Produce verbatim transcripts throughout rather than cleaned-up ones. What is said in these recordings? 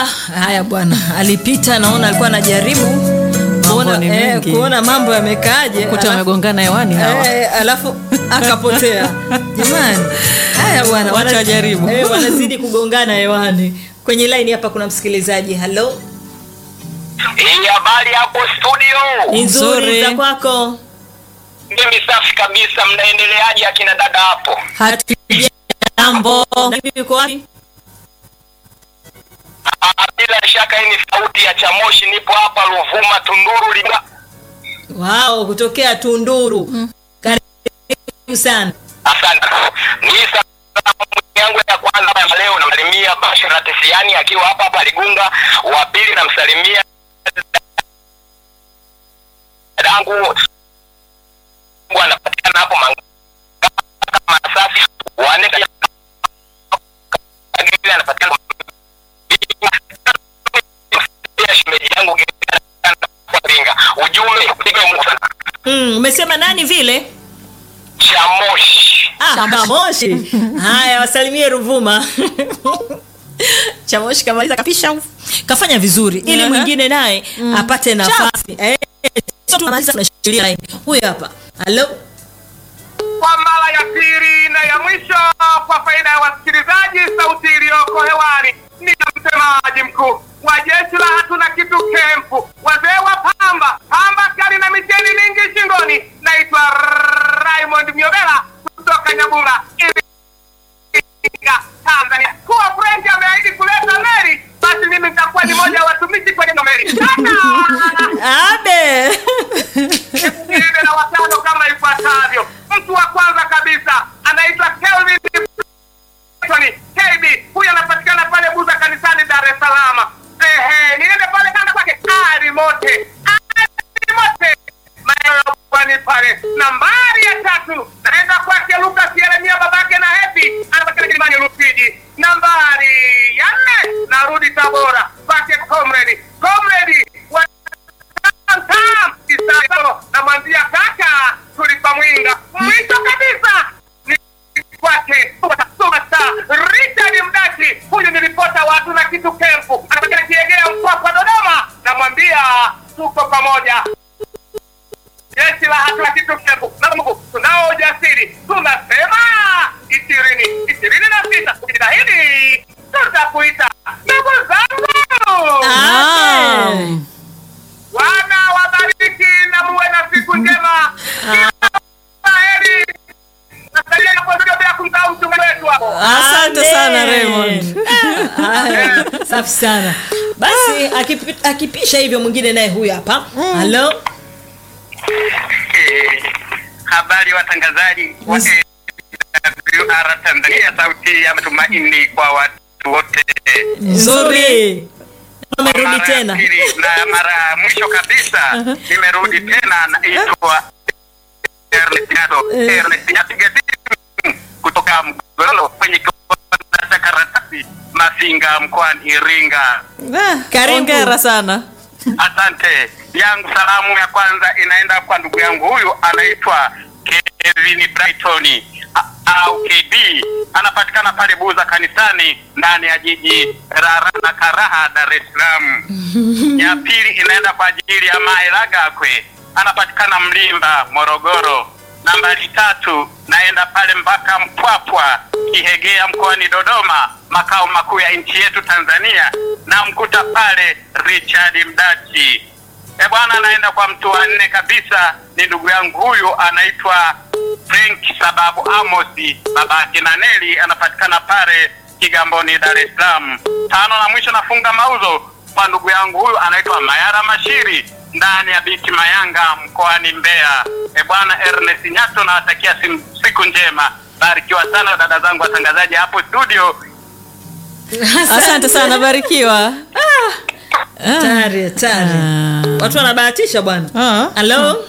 Ah, haya bwana. Alipita naona alikuwa anajaribu kuona eh, kuona mambo yamekaaje. Kuta wamegongana hewani hawa. Eh, alafu akapotea. Jamani. Haya bwana, wanajaribu. Eh, wanazidi kugongana hewani. Kwenye line hapa kuna msikilizaji. Hello. Hii habari hapo studio. Nzuri za kwako. Mimi safi kabisa, mnaendeleaje akina dada hapo? Hatujambo. Uko wapi? Ah, bila shaka hii ni sauti ya Chamoshi, nipo hapa Ruvuma Tunduru Linga. Wow, kutokea Tunduru. Mm. Karibu sana. Asante. Ni salamu yangu ya kwanza ya leo na msalimia Bashara Tesiani akiwa hapa hapa Ligunga, wa pili na msalimia dangu wanapatikana hapo Mangaka Masafi, waneka agili anapatikana ya shimeji yangu kwa Ringa. Ujumbe kupiga Mungu sana. Mm, umesema nani vile? Chamoshi. Ah, Chamoshi. Haya, wasalimie Ruvuma. Chamoshi kamaliza kapisha kafanya vizuri ili Uh-huh. mwingine naye mm. apate nafasi. Eh, sio tunamaliza tunashikilia line. Huyu hapa. Hello. Kwa mara ya pili na ya mwisho kwa faida ya wasikilizaji, sauti iliyoko hewani ni msemaji mkuu wa jeshi la hatuna kitu kempu, wazee wa pamba pamba kali na micheni mingi shingoni. Naitwa Raymond Myobela kutoka Nyabura, Iringa, Tanzania. Kuwa French ameahidi kuleta meri, basi mimi nitakuwa ni moja wa watumishi kwenye meri. Abe. Niende na watano kama ifuatavyo. Mtu wa kwanza kabisa anaitwa Kelvin K B. Huyu anapatikana pale Buza kanisani Dar es Salaam. Ehe, niende pale kanda kwake Ali Mote. Ali Mote. Maeneo kwani pale. Nambari ya tatu naenda kwake Lucas Yeremia babake na Happy. Anapatikana Kilimani Rufiji. Nambari ya nne narudi Tabora kwake Comrade. Comrade wa Tam Isao na mwanzia kaka tulipa mwinga. Mwisho kabisa ni kwake Superstar Richard Mdachi. Huyu ni ripota watu na kitu kempu, anapatikana Kiegea Mpwapwa Dodoma. Namwambia tuko pamoja. Jeshi la hatuna kitu kempu na Mungu tunao ujasiri, tunasema ishirini ishirini na sita ukijitahidi tutakuita ndugu zangu. Abe. Wana wabariki na muwe na siku njema. Heri. Nasalia kwa ndio bila kumsahau mtume wetu hapo. Asante sana Raymond. Haya, safi sana. Basi akipi, akipisha hivyo mwingine naye huyu hapa. Mm. Hello. Habari watangazaji wa W R Tanzania, sauti ya matumaini kwa watu wote. Nzuri. Nimerudi tena. Na mara mwisho kabisa nimerudi tena, naitwa Ernest Nyato. Ernest Nyato kutoka Mgololo kwenye kiwanda cha karatasi Mafinga mkoani Iringa. Karibu. Hongera sana. Asante. Yangu salamu ya kwanza inaenda kwa ndugu yangu huyu anaitwa Kevin Brighton au K B, anapatikana pale Buza kanisani ndani ya jiji Rara na Karaha Dar es Salaam. Ya pili inaenda kwa ajili ya Maelaga kwe, anapatikana Mlimba Morogoro. Nambari tatu naenda pale mpaka Mpwapwa Kihegea mkoani Dodoma, makao makuu ya nchi yetu Tanzania, na mkuta pale Richard Mdachi. E bwana, naenda kwa mtu wa nne kabisa, ni ndugu yangu huyu anaitwa Frank Sababu Amosi babake na Neli, anapatikana pale Kigamboni Dar es Salaam. Tano na mwisho nafunga mauzo kwa ndugu yangu huyu anaitwa Mayara Mashiri ndani ya Biti Mayanga mkoani Mbeya. E bwana, Ernest Nyato nawatakia siku njema. Barikiwa sana dada zangu watangazaji hapo studio. Asante sana, barikiwa. Tari, tari. Watu wanabahatisha bwana. Ah. Hello.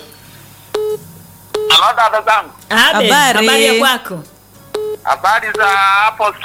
Halo dada zangu. Abe, Habari. habari ya kwako? Habari za hapo